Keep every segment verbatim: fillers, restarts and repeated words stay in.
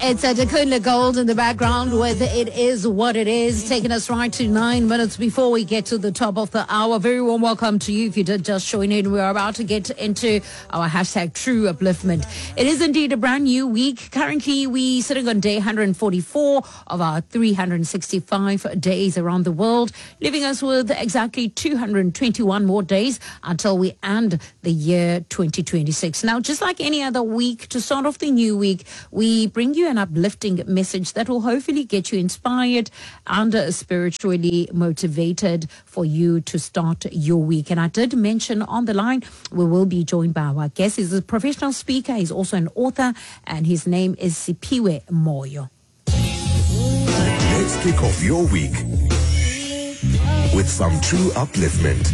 It's a Dakunda Gold in the background with It Is What It Is, taking us right to nine minutes before we get to the top of the hour. Very warm welcome to you if you did just join in. We're about to get into our hashtag True Upliftment. It is indeed a brand new week. Currently, we're sitting on day one hundred forty-four of our three hundred sixty-five days around the world, leaving us with exactly two hundred twenty-one more days until we end the year twenty twenty-six. Now, just like any other week, to start off the new week, we bring you an uplifting message that will hopefully get you inspired and uh, spiritually motivated for you to start your week. And I did mention on the line, we will be joined by our guest. He's a professional speaker. He's also an author, and his name is Siphiwe Moyo. Let's kick off your week with some true upliftment.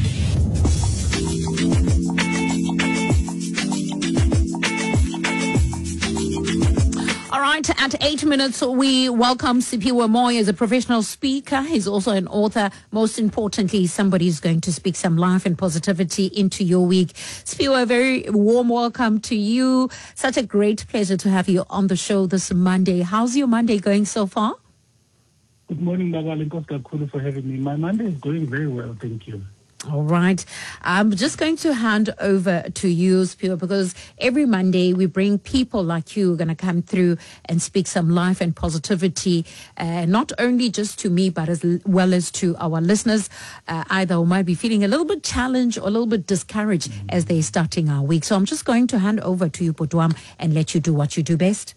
All right, at eight minutes, we welcome Siphiwe Moyo as a professional speaker. He's also an author. Most importantly, somebody who's going to speak some life and positivity into your week. Siphiwe, a very warm welcome to you. Such a great pleasure to have you on the show this Monday. How's your Monday going so far? Good morning, Babali. Thank for having me. My Monday is going very well, thank you. All right. I'm just going to hand over to you, Siphiwe, because every Monday we bring people like you who are going to come through and speak some life and positivity, uh, not only just to me, but as well as to our listeners, uh, either who might be feeling a little bit challenged or a little bit discouraged mm-hmm. as they're starting our week. So I'm just going to hand over to you, Budwam, and let you do what you do best.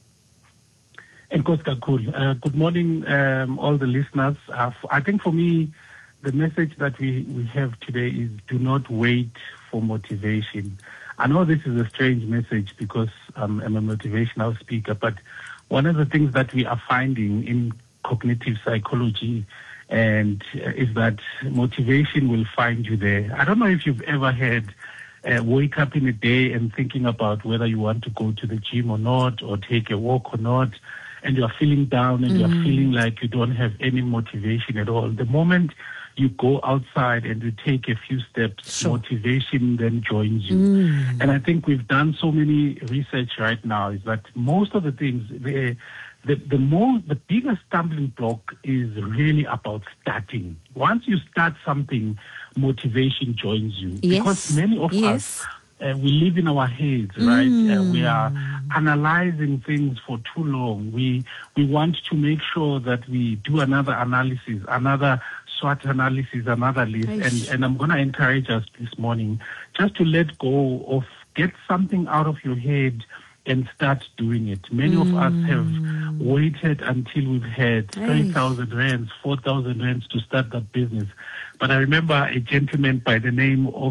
And uh, good morning, um, all the listeners. Uh, I think for me, the message that we, we have today is do not wait for motivation. I know this is a strange message because um, I'm a motivational speaker, but one of the things that we are finding in cognitive psychology and uh, is that motivation will find you there. I don't know if you've ever had uh, wake up in a day and thinking about whether you want to go to the gym or not, or take a walk or not, and you're feeling down and mm. you're feeling like you don't have any motivation at all. The moment you go outside and you take a few steps, sure. motivation then joins you. Mm. And I think we've done so many research right now is that most of the things, the the the more the biggest stumbling block is really about starting. Once you start something, motivation joins you. Yes. Because many of yes. us, uh, we live in our heads, right? Mm. Uh, we are analyzing things for too long. We we want to make sure that we do another analysis, another SWOT analysis, another list, and, and I'm going to encourage us this morning just to let go of, get something out of your head and start doing it. Many mm. of us have waited until we've had three thousand rands, four thousand rands to start that business. But I remember a gentleman by the name of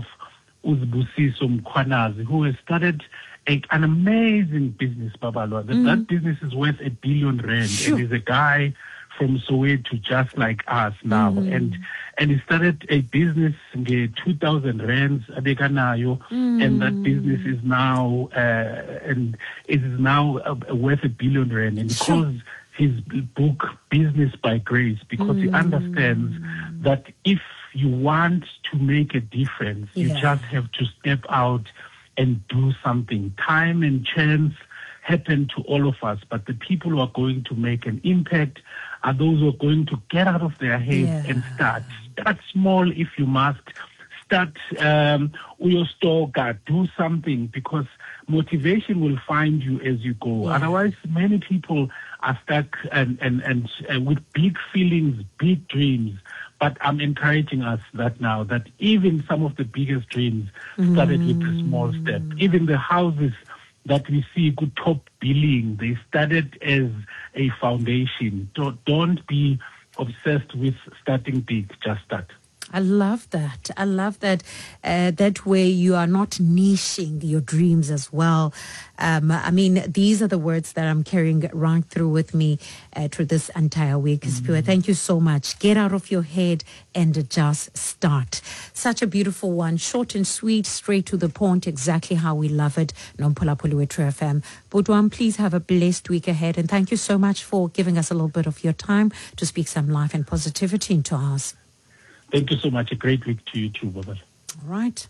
Uzbusiso Mkhwanazi who has started a, an amazing business, Babalwa. That, mm. that business is worth a billion rand. Sure. And he's a guy from Soweto, just like us now, mm. and and he started a business in two thousand rands adekanayo, mm. and that business is now uh, and it is now uh, worth a billion rand, and because his book Business by Grace, because mm. he understands that if you want to make a difference, yeah. you just have to step out and do something. Time and chance happen to all of us, but the people who are going to make an impact are those who are going to get out of their heads yeah. and start. Start small if you must. Start um, your store, do something, because motivation will find you as you go. Yeah. Otherwise, many people are stuck and, and, and uh, with big feelings, big dreams. But I'm encouraging us that now, that even some of the biggest dreams started mm. with a small step. Even the houses that we see good top billing, they started as a foundation. Don't, don't be obsessed with starting big, just start. I love that. I love that. Uh, that way you are not niching your dreams as well. Um, I mean, these are the words that I'm carrying right through with me uh, through this entire week. Mm-hmm. Thank you so much. Get out of your head and just start. Such a beautiful one. Short and sweet, straight to the point, exactly how we love it. Nompola Poliwetru F M. Budwam, please have a blessed week ahead. And thank you so much for giving us a little bit of your time to speak some life and positivity into ours. Thank you so much. A great week to you too, Baba. All right.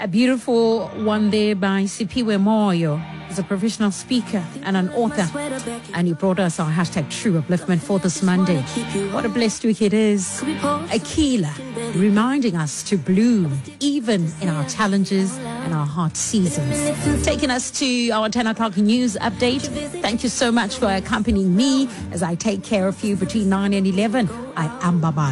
A beautiful one there by Sipiwe Moyo. He's a professional speaker and an author. And he brought us our hashtag True Upliftment for this Monday. What a blessed week it is. Aquila, reminding us to bloom even in our challenges and our hard seasons. Taking us to our ten o'clock news update. Thank you so much for accompanying me as I take care of you between nine and eleven. I am Baba.